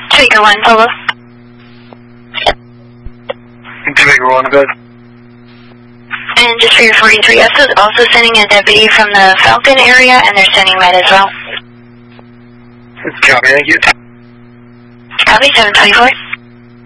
Trigger 1, Polo. Trigger 1, good. And just for your 43, also sending a deputy from the Falcon area, and they're sending med as well. Copy, thank you. Copy, 724.